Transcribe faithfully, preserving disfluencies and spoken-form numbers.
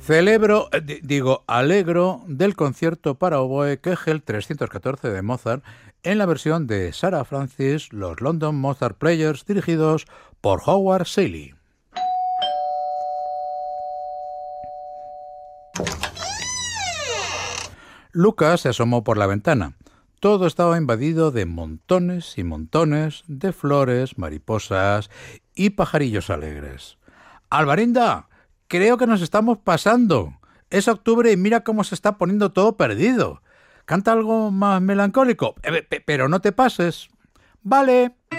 Celebro, eh, di- digo, alegro del concierto para oboe Kegel trescientos catorce de Mozart en la versión de Sarah Francis, los London Mozart Players, dirigidos por Howard Shelley. Lucas se asomó por la ventana. Todo estaba invadido de montones y montones de flores, mariposas y pajarillos alegres. ¡Alvarinda! Creo que nos estamos pasando. Es octubre y mira cómo se está poniendo todo perdido. Canta algo más melancólico, Eh, pe- pero no te pases. Vale.